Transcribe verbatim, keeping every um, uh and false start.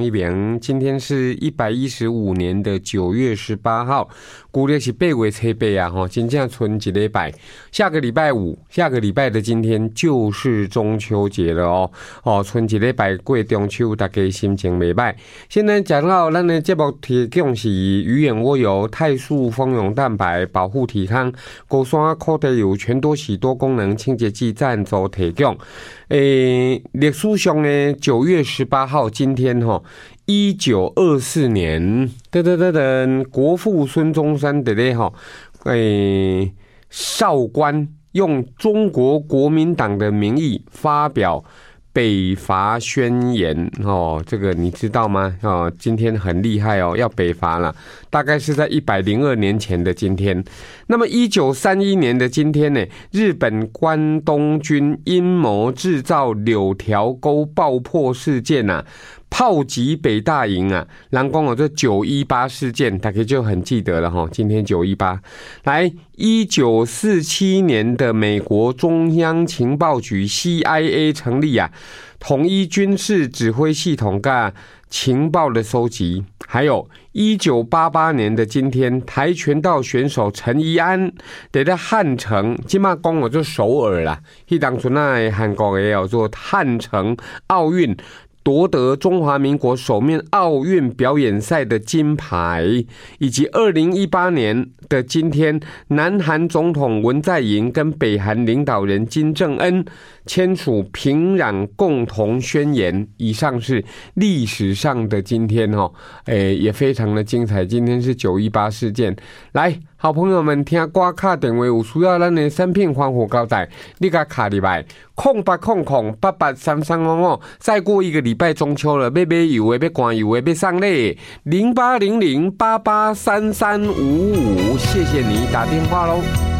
一鸣。今天是一百一十五年的九月十八号，古历是八月初八啊，哈，真正剩一礼拜，下个礼拜五，下个礼拜的今天就是中秋节了哦，哦，剩一礼拜过中秋，大家心情袂歹。现在讲到咱的节目提供是鱼眼蜗油、肽素蜂蛹蛋白保护体康、高山苦地油全多喜多功能清洁剂赞助提供。诶，历史上呢，九月十八号，今天哈，一九二四年，噔噔噔噔，国父孙中山的咧哈，诶，少官用中国国民党的名义发表北伐宣言哦，这个你知道吗？哦，今天很厉害哦，要北伐了，大概是在一百零二年前的今天。那么一九三一年的今天呢，日本关东军阴谋制造柳条沟爆破事件啊，炮击北大营啊，人讲哦，这九一八事件，大家就很记得了哈。今天九一八，来，一九四七年的美国中央情报局 C I A 成立啊，统一军事指挥系统跟情报的收集。还有一九八八年的今天，跆拳道选手陈怡安得在汉城，今嘛讲我就首尔啦，迄当初那韩国也有做汉城奥运，夺得中华民国首面奥运表演赛的金牌，以及二零一八年的今天，南韩总统文在寅跟北韩领导人金正恩签署平壤共同宣言。以上是历史上的今天哦，诶，也非常的精彩。今天是九一八事件，来，好朋友们听歌卡电话有需要咱的产品防护胶带，你甲卡入来，空八空空八八三三五五。再过一个礼拜中秋了，要买油的，要赶油的，要送礼，零八零零八八三三五五，谢谢你打电话喽。